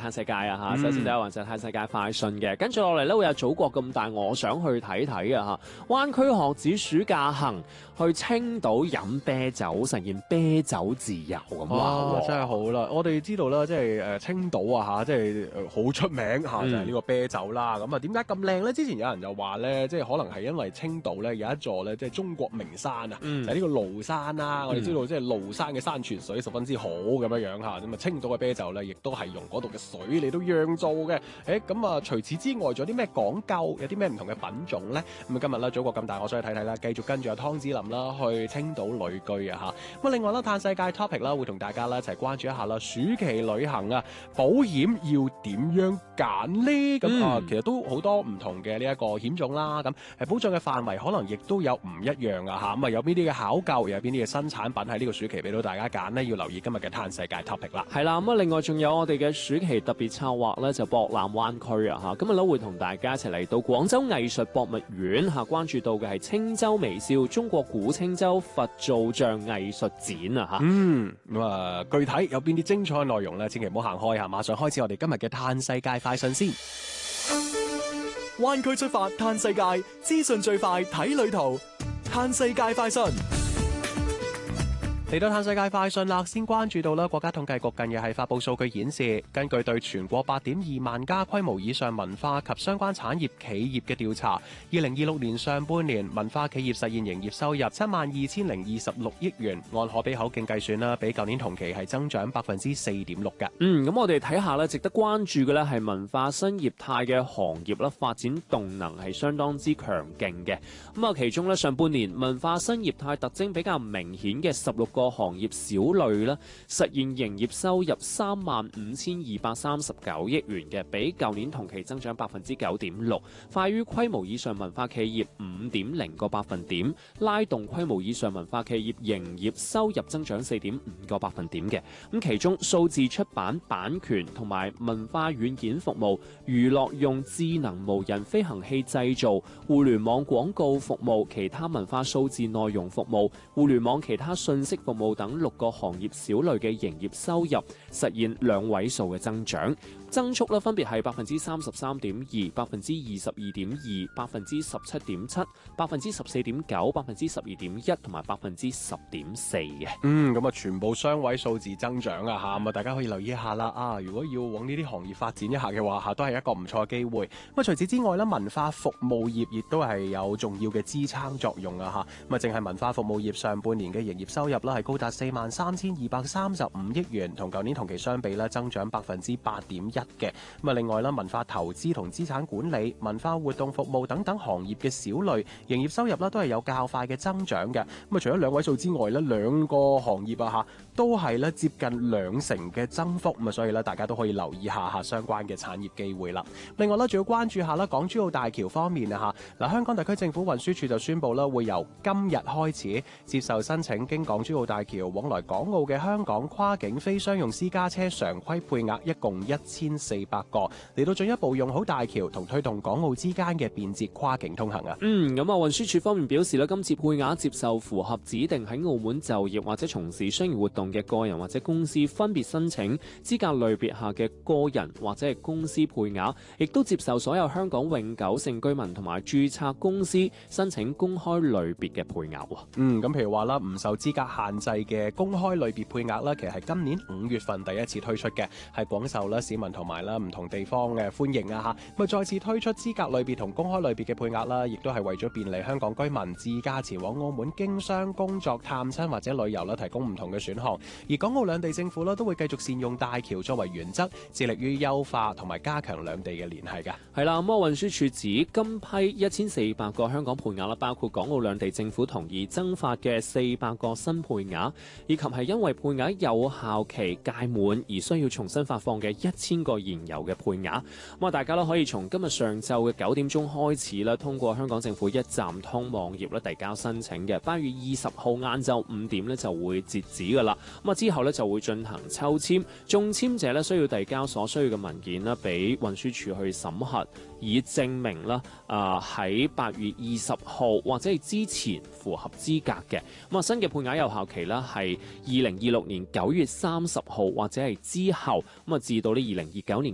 嘆世界啊嚇，首先第一環就係嘆世界快訊嘅，跟住落嚟咧會有祖國咁大，我想去睇睇啊嚇，灣區學子暑假行去青島飲啤酒，實現啤酒自由咁話真係好啦！我哋知道啦，即係青島啊嚇，即係好出名嚇，就係呢個啤酒啦。咁啊點解咁靚咧？之前有人就話咧，即係可能係因為青島咧有一座咧即係中國名山啊，就係呢個廬山啦。我哋知道即係廬山嘅山泉水十分之好咁樣樣嚇，咁啊青島嘅啤酒咧亦都係用嗰度嘅水嚟到釀造嘅。咁啊除此之外仲有啲咩講究？有啲咩唔同嘅品種咧？咁啊今日咧祖國咁大，我想去睇睇啦，繼續跟住阿湯子霖啦去青島旅居啊嚇。咁啊另外啦，嘆世界 topic 啦，會同大家啦一齊關注一下啦，暑期旅行啊，保險要點樣揀呢？咁其實都好多唔同嘅呢一個險種啦，咁保障嘅範圍可能亦都有唔一樣啊嚇。咁啊有邊啲嘅考究，有邊啲嘅新產品喺呢個暑期俾到大家揀呢？要留意今日嘅嘆世界 topic 啦。 係啦，咁啊另外仲有我哋嘅暑期特別策劃咧，就博覽灣區啊嚇。今日咧會同大家一齊嚟到廣州藝術博物院嚇，關注到嘅係青州微笑中國古青州佛造像藝術展啊嚇。 具體有邊啲精彩內容咧？千祈唔好行開嚇，馬上開始我哋今日嘅嘆世界快訊先。 灣區出發嘆世界，資訊最快睇旅途，嘆世界快訊。 嚟到嘆世界快訊啦，先關注到啦，國家統計局近日係發布數據顯示，根據對全國8.2萬家規模以上文化及相關產業企業嘅調查，2026年上半年文化企業實現營業收入72026億元，按可比口徑計算啦，比舊年同期係增長4.6%嘅。 咁我哋睇下咧，值得關注嘅咧係文化新業態嘅行業啦，發展動能係相當之強勁嘅。咁啊，其中咧上半年文化新業態特徵比較明顯嘅16個行業小類啦，實現營業收入35239億元嘅，比舊年同期增長9.6%，快於規模以上文化企業5.0個百分點，拉動規模以上文化企業營業收入增長4.5個百分點嘅。咁其中數字出版、版權同埋文化軟件服務、娛樂用智能無人飛行器製造、互聯網廣告服務、其他文化數字內容服務、互聯網其他信息服務等6個行業小類嘅營業收入實現2位數嘅增長，增速咧分別係33.2%、22.2%、17.7%、14.9%、12.1%同埋10.4%嘅。 咁啊，全部雙位數字增長啊嚇，咁啊大家可以留意一下啦。如果要往呢啲行業發展一下嘅話，都係一個唔錯嘅機會。咁啊，除此之外咧，文化服務業亦都係有重要嘅支撐作用啊嚇。咁啊，淨係文化服務業上半年嘅營業收入啦係高達43235億元，同舊年同期相比咧增長8.1%嘅。咁啊，另外啦，文化投資同資產管理、文化活動服務等等行業嘅小類營業收入啦都係有較快嘅增長嘅。咁啊，除咗2位數之外咧，2個行業啊嚇都係咧接近2成嘅增幅。咁啊，所以咧大家都可以留意下相關嘅產業機會啦。另外咧，仲要關注下啦，港珠澳大橋方面啊嚇，香港特區政府運輸署就宣布啦，會由今日開始接受申請經港珠澳大橋往來港澳嘅香港跨境非商用私家車常規配額一共1400個，嚟到進一步用好大橋同推動港澳之間嘅便捷跨境通行啊。 咁啊，運輸署方面表示咧，今次配額接受符合指定喺澳門就業或者從事商業活動嘅個人或者公司分別申請資格類別下嘅個人或者係公司配額，亦都接受所有香港永久性居民同埋註冊公司申請公開類別嘅配額。 咁譬如話啦，唔受資格限制嘅公開類別配額啦，其實係今年5月份第一次推出嘅，係廣受啦市民同埋啦唔同地方嘅歡迎啊嚇。咁啊，再次推出資格類別同公開類別嘅配額啦，亦都係為咗便利香港居民自駕前往澳門經商、工作、探親或者旅遊啦，提供唔同嘅選項。而港澳兩地政府啦都會繼續善用大橋作為原則，致力於優化同埋加強兩地嘅聯繫㗎。 係啦，咁運輸署指今批1400個香港配額啦，包括港澳兩地政府同意增發嘅400個新配額，以及係因為配額有效期屆滿而需要重新發放嘅1000個現有嘅配額。咁啊，大家都可以從今日上晝嘅9點鐘開始咧，通過香港政府一站通網頁咧遞交申請嘅。8月20號晏晝5點咧就會截止噶啦。咁啊之後咧就會進行抽籤，中籤者咧需要遞交所需要嘅文件啦，俾運輸署去審核，以證明啦喺8月20號或者係之前符合資格嘅。咁啊，新嘅配額有效期啦係2026年9月30號或者係之後，咁啊至到呢2029年